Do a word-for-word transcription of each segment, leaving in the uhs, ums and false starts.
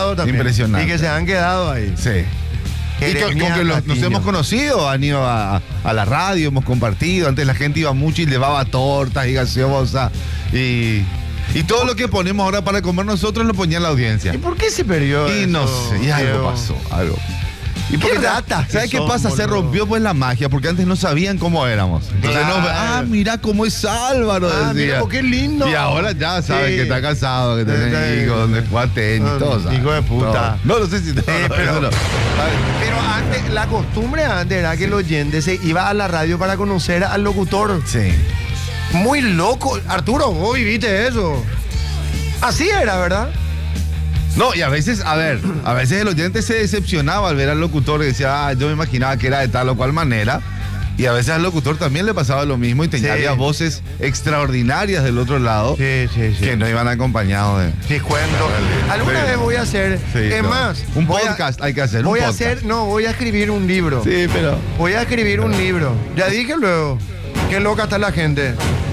gustado también. Impresionante. Y que se han quedado ahí. Sí. Y con, con que los, nos hemos conocido, han ido a, a la radio, hemos compartido. Antes la gente iba mucho y llevaba tortas y gaseosa. Y, y todo lo que ponemos ahora para comer nosotros lo ponía la audiencia. ¿Y por qué se perdió Y eso, no sé, y algo Diego? pasó, algo. ¿Y ¿Qué porque ratas que ¿sabes qué son, pasa? Se boludo? rompió pues la magia, porque antes no sabían cómo éramos. Entonces, Claro. no, ah, mira cómo es Álvaro, Ah, decía. mira, qué lindo. Y ahora ya saben Sí. que está casado, que tiene Sí. hijos, donde juega tenis, Ah, todo. ¿sabes? hijo de puta. No, no, no sé si te Sí, pero, no. pero antes, la costumbre antes era que el oyente se iba a la radio para conocer al locutor. Sí. Muy loco. Arturo, vos viviste eso. Así era, ¿verdad? No, y a veces, a ver, a veces el oyente se decepcionaba al ver al locutor y decía, ah, yo me imaginaba que era de tal o cual manera. Y a veces al locutor también le pasaba lo mismo y tenía, Sí. había voces extraordinarias del otro lado Sí, sí, sí. que no iban acompañados de... Te cuento. Alguna Sí. vez voy a hacer. Sí, es no. más. Un voy a- podcast hay que hacer, un Voy a podcast. hacer. No, voy a escribir un libro. Sí, pero... Voy a escribir un libro. Ya dije luego. Qué loca está la gente.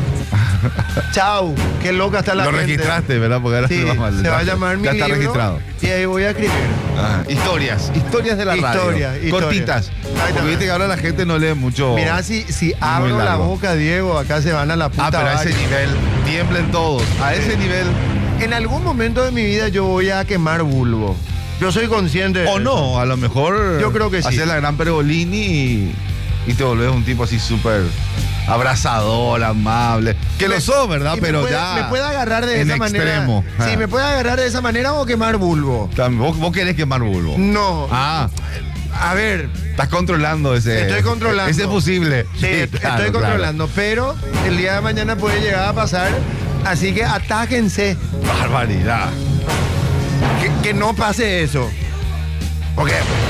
Chau. Qué loca está la Lo gente. registraste, ¿verdad? Porque ahora Sí, se va mal. se va a llamar mi Ya está libro. registrado. Y ahí voy a escribir. Ah, historias, historias de la Historia, radio. historia. Cortitas. Ahí Porque está. viste que ahora la gente no lee mucho. Mirá, si, si abro la largo. boca, Diego, acá se van a la puta. Ah, pero a ese vaina. nivel, tiemblen todos. A ese nivel. En algún momento de mi vida yo voy a quemar bulbo. Yo soy consciente de O eso. no, a lo mejor. Yo creo que sí. Haces la gran Pergolini y, y te volvés un tipo así súper abrazador, amable. Que Me- lo sos, ¿verdad? y me Pero puede- ya. Me puede agarrar de en esa extremo. manera. Sí, Ah. me puede agarrar de esa manera o quemar bulbo. También, ¿Vos, vos querés quemar bulbo. No. Ah, A ver, estás controlando ese. Estoy controlando. Ese fusible. sí, est- claro, estoy claro. controlando, pero el día de mañana puede llegar a pasar. Así que atájense. Barbaridad. Que, que no pase eso. Porque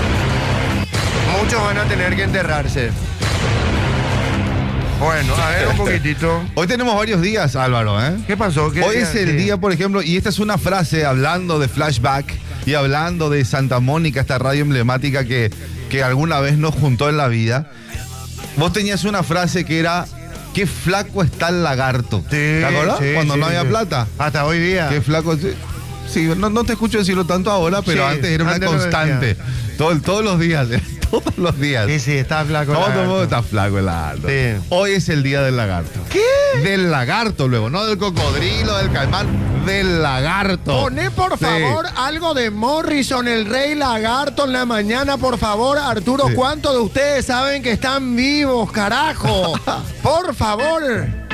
muchos van a tener que enterrarse. Bueno, a ver un poquitito. Hoy tenemos varios días, Álvaro, ¿eh? ¿Qué pasó? ¿Qué Hoy día? es el Sí. día, por ejemplo, y esta es una frase hablando de Flashback y hablando de Santa Mónica, esta radio emblemática que, que alguna vez nos juntó en la vida. Vos tenías una frase que era, qué flaco está el lagarto. Sí, ¿Te acordás? sí, Cuando sí, no había sí. plata. Hasta hoy día. Qué flaco. Sí, sí, no, no te escucho decirlo tanto ahora, pero Sí, antes era una antes lo constante. Todo, todos los días, todos los días. Sí, sí, está flaco. Todo el lagarto. mundo está flaco el lagarto. Sí. Hoy es el día del lagarto. ¿Qué? Del lagarto luego, no del cocodrilo, del caimán, del lagarto. Poné por Sí. favor algo de Morrison, el rey lagarto en la mañana, por favor. Arturo, Sí. ¿cuántos de ustedes saben que están vivos, carajo? Por favor.